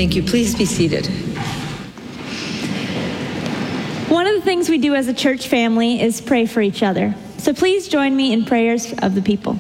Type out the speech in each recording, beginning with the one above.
Thank you. Please be seated. One of the things we do as a church family is pray for each other. So please join me in prayers of the people.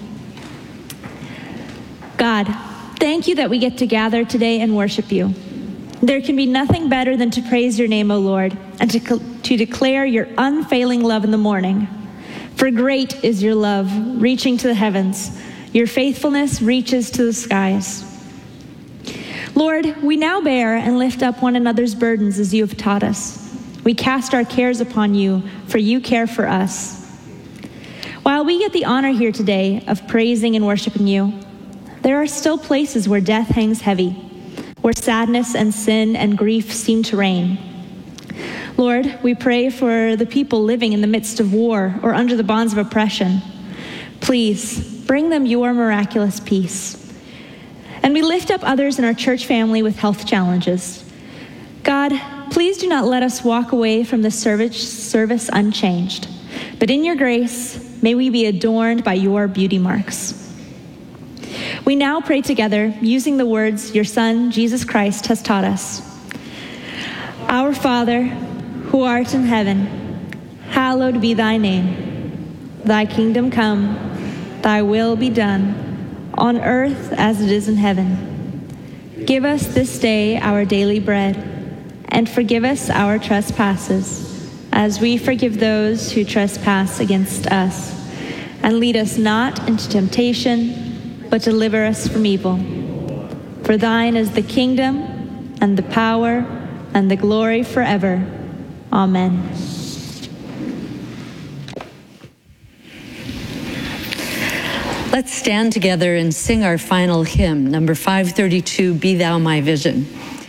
God, thank you that we get to gather today and worship you. There can be nothing better than to praise your name, O Lord, and to declare your unfailing love in the morning. For great is your love, reaching to the heavens. Your faithfulness reaches to the skies. Lord, we now bear and lift up one another's burdens as you have taught us. We cast our cares upon you, for you care for us. While we get the honor here today of praising and worshiping you, there are still places where death hangs heavy, where sadness and sin and grief seem to reign. Lord, we pray for the people living in the midst of war or under the bonds of oppression. Please bring them your miraculous peace. And we lift up others in our church family with health challenges. God, please do not let us walk away from this service unchanged, but in your grace, may we be adorned by your beauty marks. We now pray together using the words your Son, Jesus Christ, has taught us. Our Father, who art in heaven, hallowed be thy name. Thy kingdom come, thy will be done, on earth as it is in heaven. Give us this day our daily bread, and forgive us our trespasses, as we forgive those who trespass against us. And lead us not into temptation, but deliver us from evil. For thine is the kingdom, and the power, and the glory forever. Amen. Let's stand together and sing our final hymn, number 532, Be Thou My Vision.